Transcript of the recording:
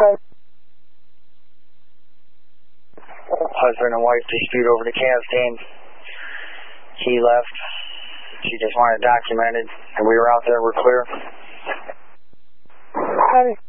Husband and wife dispute over the Cavs game. He left. She just wanted it documented, and we were out there. We're clear. Copy.